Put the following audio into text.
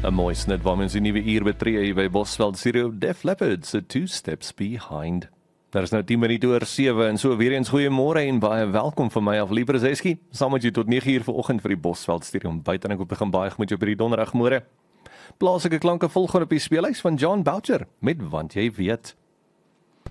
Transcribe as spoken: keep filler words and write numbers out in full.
'n mooi snit waarmee ons die nuwe uur betree hier by Bosveld Stereo. Def Leppard se Two Steps Behind. Daar is nou tien minute oor sewe en so weer eens goeiemôre en baie welkom van my af Lieber Zeski. Saam met jou tot nege uur vanoggend vir die Bosveld Stereo. Buite en ek op begin baie met jou by die donderdag môre. Plaaslike klanke volgende op die speelhuis van John Boucher met Want Jy Weet.